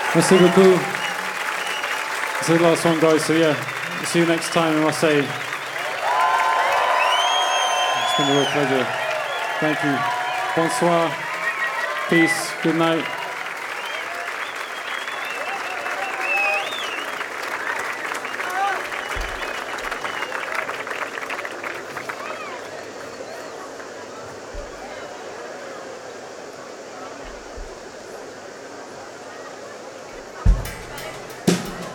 Merci beaucoup. This is the last one, guys. So yeah, see you next time in Marseille. It's been a real pleasure. Thank you. Bonsoir. Peace. Good night.